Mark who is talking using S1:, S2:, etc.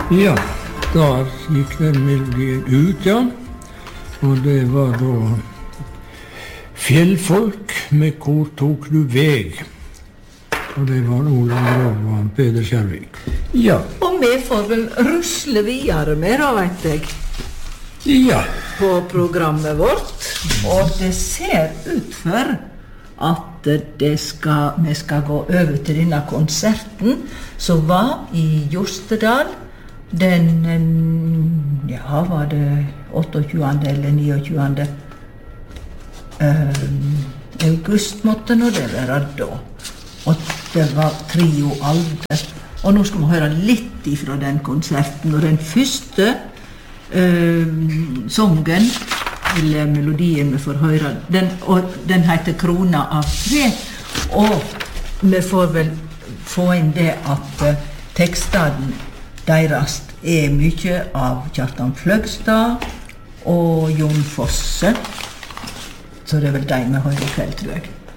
S1: Ja, da gikk den melodien ut, ja. Og det var da Fjellfolk med Hvor tok du veg? Og det var Olav Grov og Peder Skjervik. Ja.
S2: Og vi får vel rusle videre med, da, vet jeg.
S1: Ja.
S2: På programmet vårt. Og det ser ut for at vi skal gå over til denne konserten som var i Jostedal den, ja, var det 28. eller 29. August måtte nå det være da. Og det var Trio Alde. Og nå skal vi høre litt ifra den konserten. Og den første songen, eller melodien vi får høre, den heter Krona av tre. Og vi får vel få inn det at tekstene deres mye av Kjartan Fløgstad og Jon Fosse. Så det er vel de vi hører i kveld, tror jeg.